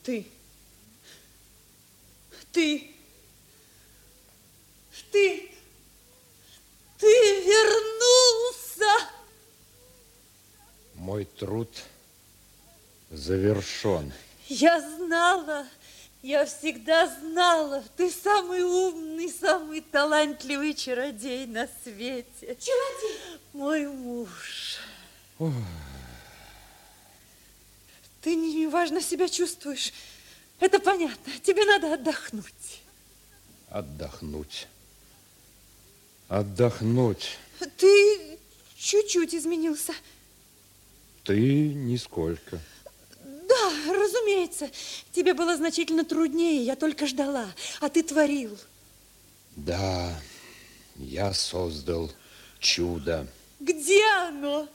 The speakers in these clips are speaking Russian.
Ты, ты, ты, ты вернулся! Мой труд завершен. Я знала, я всегда знала, ты самый умный, самый талантливый чародей на свете. Чародей! Мой муж. Ох. Ты неважно себя чувствуешь. Это понятно. Тебе надо отдохнуть. Отдохнуть. Отдохнуть. Ты чуть-чуть изменился. Ты нисколько. Да, разумеется. Тебе было значительно труднее. Я только ждала. А ты творил. Да, я создал чудо. Где оно?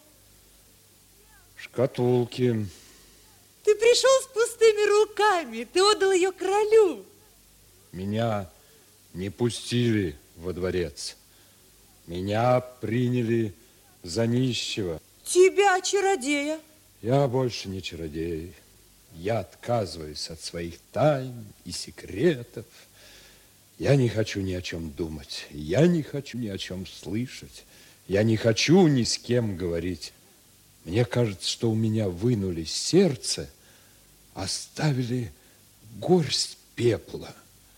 Шкатулки. Ты пришел с пустыми руками. Ты отдал ее королю. Меня не пустили во дворец. Меня приняли за нищего. Тебя, чародея. Я больше не чародей. Я отказываюсь от своих тайн и секретов. Я не хочу ни о чем думать. Я не хочу ни о чем слышать. Я не хочу ни с кем говорить. Мне кажется, что у меня вынули сердце, оставили горсть пепла.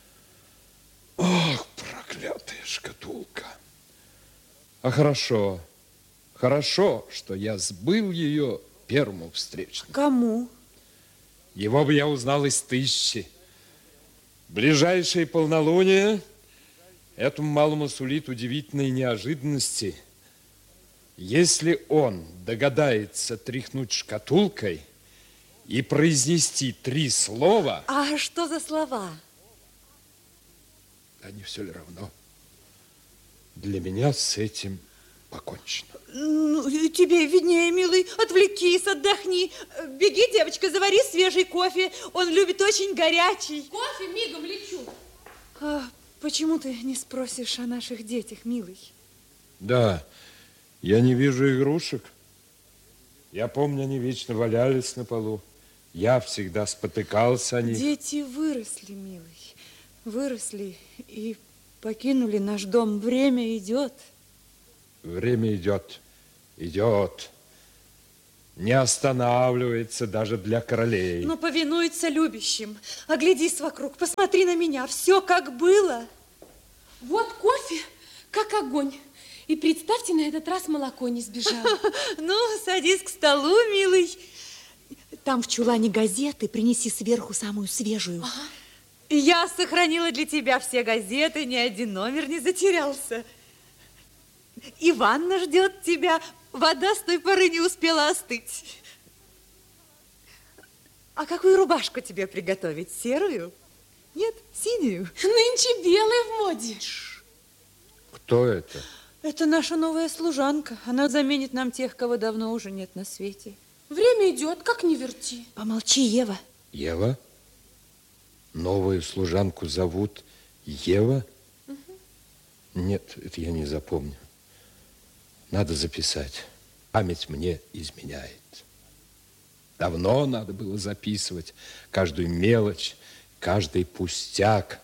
Ах, проклятая шкатулка! А хорошо, что я сбыл ее первому встречному. Кому? Его бы я узнал из 1000. Ближайшее полнолуние этому малому сулит удивительные неожиданности. Если он догадается тряхнуть шкатулкой и произнести 3 слова... А что за слова? Да не все ли равно? Для меня с этим покончено. Ну, тебе виднее, милый. Отвлекись, отдохни. Беги, девочка, завари свежий кофе. Он любит очень горячий. Кофе, мигом лечу. А почему ты не спросишь о наших детях, милый? Да, я не вижу игрушек. Я помню, они вечно валялись на полу. Я всегда спотыкался о них. Дети выросли, милый. Выросли и покинули наш дом. Время идет. Время идет, идет. Не останавливается даже для королей. Но повинуется любящим. Оглядись вокруг, посмотри на меня. Все как было. Вот кофе, как огонь. И представьте, на этот раз молоко не сбежало. Ну, садись к столу, милый. Там в чулане газеты, принеси сверху самую свежую. Ага. Я сохранила для тебя все газеты, ни один номер не затерялся. И ванна ждет тебя. Вода с той поры не успела остыть. А какую рубашку тебе приготовить? Серую? Нет, синюю? Нынче белая в моде. Кто это? Это наша новая служанка. Она заменит нам тех, кого давно уже нет на свете. Время идет, как ни верти. Помолчи, Ева. Ева? Новую служанку зовут Ева? Угу. Нет, это я не запомню. Надо записать. Память мне изменяет. Давно надо было записывать каждую мелочь, каждый пустяк.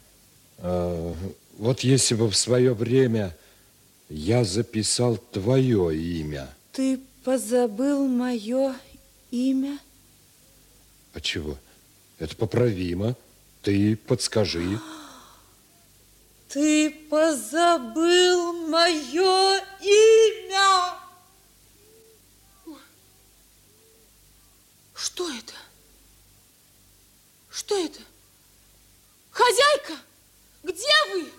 Вот если бы в свое время я записал твое имя. Ты позабыл мое имя? А чего? Это поправимо. Ты подскажи. Ты позабыл мое имя. Что это? Что это? Хозяйка, где вы?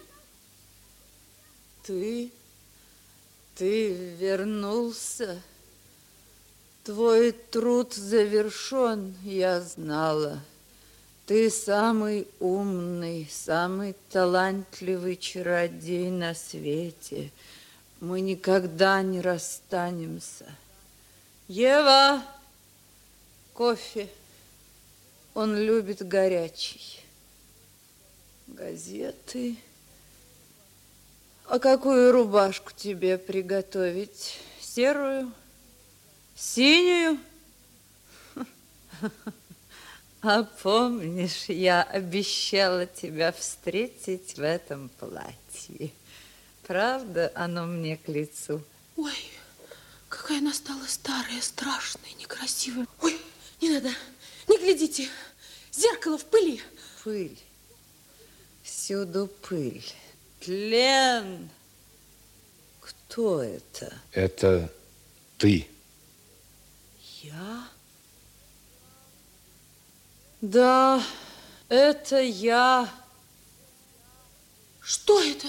Ты вернулся. Твой труд завершен, я знала. Ты самый умный, самый талантливый чародей на свете. Мы никогда не расстанемся. Ева, кофе. Он любит горячий. Газеты. А какую рубашку тебе приготовить? Серую? Синюю? А помнишь, я обещала тебя встретить в этом платье? Правда, оно мне к лицу? Ой, какая она стала старая, страшная, некрасивая. Ой, не надо, не глядите. Зеркало в пыли. Пыль. Всюду пыль. Тлен. Кто это? Это ты. Я? Да, это я. Что это?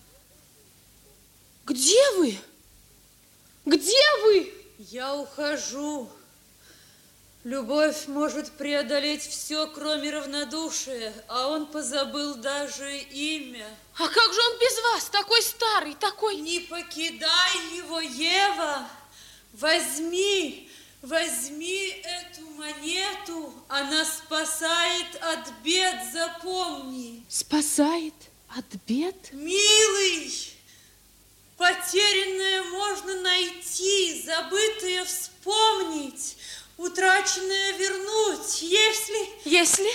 Где вы? Где вы? Я ухожу. Любовь может преодолеть все, кроме равнодушия, а он позабыл даже имя. А как же он без вас, такой старый, такой... Не покидай его, Ева. Возьми эту монету. Она спасает от бед, запомни. Спасает от бед? Милый, потерянное можно найти, забытое вспомнить, утраченное вернуть, если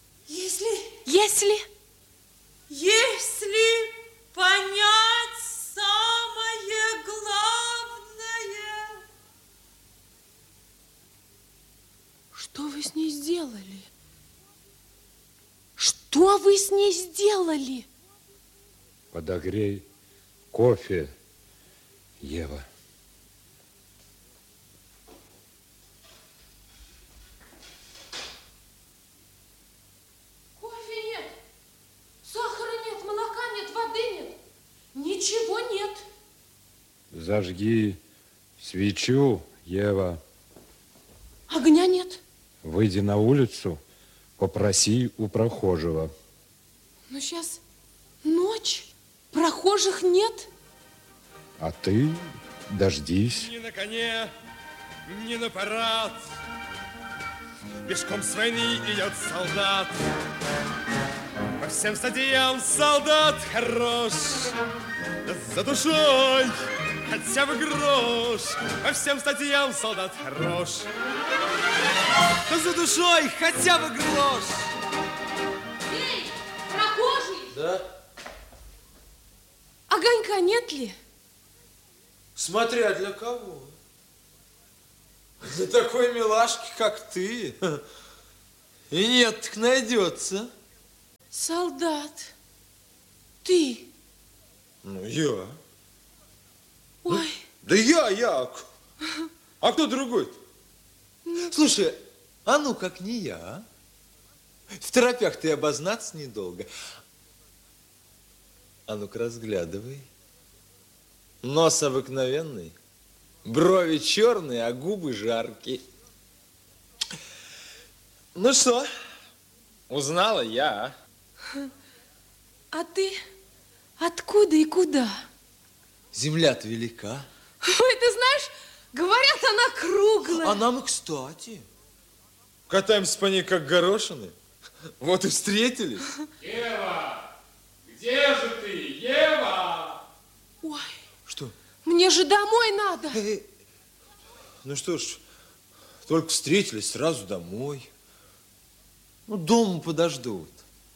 понять самое главное. Что вы с ней сделали? Что вы с ней сделали? Подогрей кофе, Ева. Кофе нет, сахара нет, молока нет, воды нет. Ничего нет. Зажги свечу, Ева. Огня нет. Выйди на улицу, попроси у прохожего. Но сейчас ночь, прохожих нет. А ты дождись. Ни на коне, ни на парад. Пешком с войны идет солдат. По всем статьям солдат хорош. За душой хотя бы грош. По всем статьям солдат хорош. За душой хотя бы грош. Эй, прохожий! Да? Огонька нет ли? Смотря для кого. Для такой милашки, как ты. И нет, так найдется. Солдат, ты. Ну, я. Ой. Да я. А кто другой-то? Слушай, а ну как не я, а? В торопях ты обознаться недолго. А ну-ка разглядывай. Нос обыкновенный, брови черные, а губы жаркие. Ну что, узнала я, а? А ты откуда и куда? Земля-то велика. Ой, ты знаешь, говорят, она круглая. А нам и кстати. Катаемся по ней, как горошины. Вот и встретились. Ева, где же ты, Ева? Ой, Что? мне же домой надо. Ну что ж, только встретились, сразу домой. Ну, дома подождут.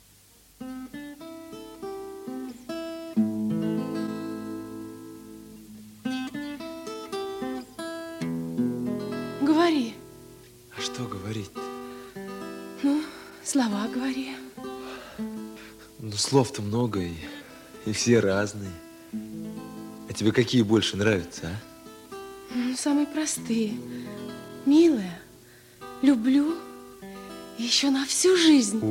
Говори. А что говорить? Ну, слова говори. Ну, слов-то много, и все разные. А тебе какие больше нравятся, а? Ну, самые простые. Милая, люблю, и еще на всю жизнь.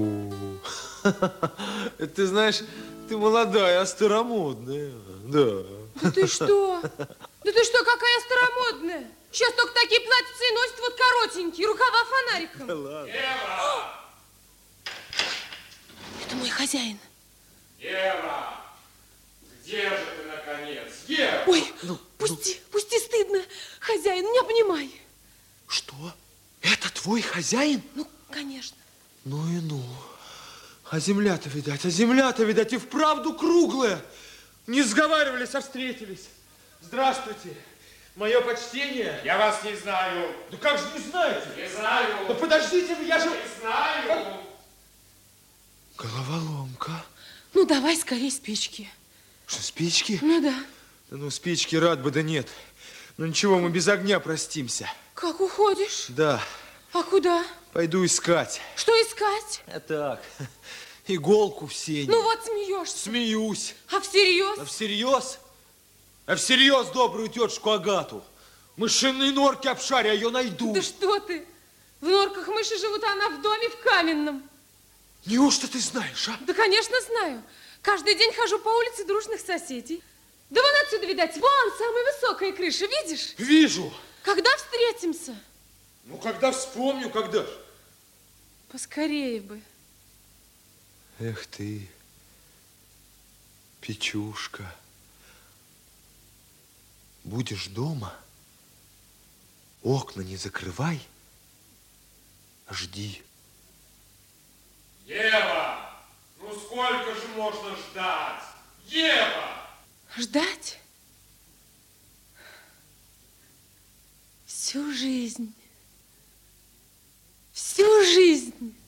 Ты знаешь, ты молодая, а старомодная. Да. Да ты что? Да ты что, какая старомодная? Сейчас только такие платьица и носят вот коротенькие, рукава фонариком. Ладно. Ева! Это мой хозяин. Ева! Где же ты, наконец? Ева! Ой, пусти, стыдно. Хозяин, не обнимай. Что? Это твой хозяин? Ну, конечно. Ну и ну. А земля-то, видать, и вправду круглая. Не сговаривались, а встретились. Здравствуйте. Мое почтение. Я вас не знаю. Да как же не знаете? Не знаю. Да подождите, я же... Не знаю. Головоломка. Ну, давай скорее спички. Что, спички? Ну, да. Да ну, спички рад бы, да нет. Ну, ничего, мы без огня простимся. Как уходишь? Да, А куда? пойду искать. Что искать? А так, иголку в сене. Ну, вот смеешься. Смеюсь. А всерьез? А всерьез? А всерьез добрую тетушку Агату. Мышиные норки обшаря, ее найду. Да что ты? В норках мыши живут, а она в доме в каменном. Неужто ты знаешь, а? Да, конечно, знаю. Каждый день хожу по улице дружных соседей. Да вон отсюда, видать, вон самая высокая крыша, видишь? Вижу. Когда встретимся? Ну, когда вспомню, когда ж. Поскорее бы. Эх ты, Печушка. Будешь дома, окна не закрывай, а жди. Ева, ну сколько же можно ждать? Ева! Ждать? Всю жизнь. Всю жизнь.